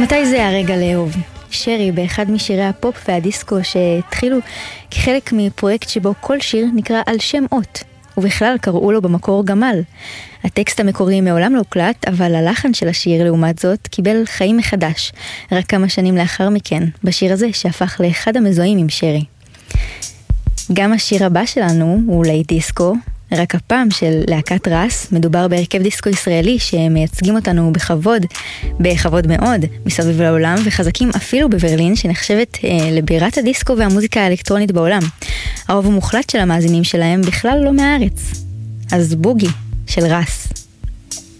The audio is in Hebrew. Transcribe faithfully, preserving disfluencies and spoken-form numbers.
מתי זה הרגע לאהוב? שרי באחד משירי הפופ והדיסקו שהתחילו כחלק מפרויקט שבו כל שיר נקרא על שם אות, ובכלל קראו לו במקור גמל. הטקסט המקורי מעולם לא הוקלט, אבל הלחן של השיר לעומת זאת קיבל חיים מחדש, רק כמה שנים לאחר מכן, בשיר הזה שהפך לאחד המזוהים עם שרי. גם השיר הבא שלנו הוא להיט דיסקו, רק הפעם של להקת רס. מדובר בהרכב דיסקו ישראלי שמייצגים אותנו בכבוד, בכבוד מאוד, מסביב לעולם, וחזקים אפילו בברלין, שנחשבת אה, לבירת הדיסקו והמוזיקה האלקטרונית בעולם. הרוב המוחלט של המאזינים שלהם בכלל לא מהארץ. אז בוגי של רס.